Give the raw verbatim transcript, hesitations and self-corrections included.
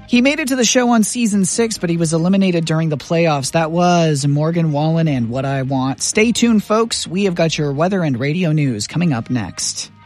He made it to the show on season six, but he was eliminated during the playoffs. That was Morgan Wallen and What I Want. Stay tuned, folks. We have got your weather and radio news coming up next.